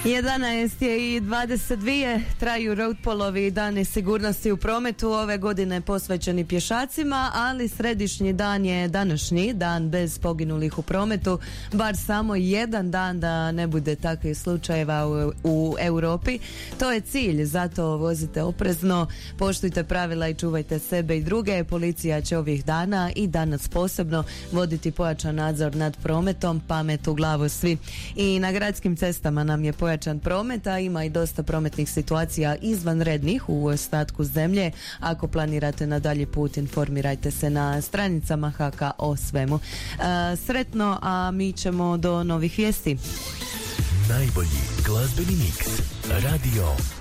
11 je i 22, traju road polovi, dani sigurnosti u prometu ove godine posvećeni pješacima, ali središnji dan je današnji dan bez poginulih u prometu, bar samo jedan dan da ne bude takvih slučajeva u Europi. To je cilj, zato vozite oprezno, poštujte pravila i čuvajte sebe i druge. Policija će ovih dana i danas posebno voditi pojačan nadzor nad prometom, pamet u glavu svi. I na gradskim cestama nam je pojačan promet, a ima i dosta prometnih situacija izvanrednih u ostatku zemlje. Ako planirate na dalji put, informirajte se na stranicama HK o svemu. Sretno, a mi ćemo do novih vijesti. Najbolji glazbeni miks Radio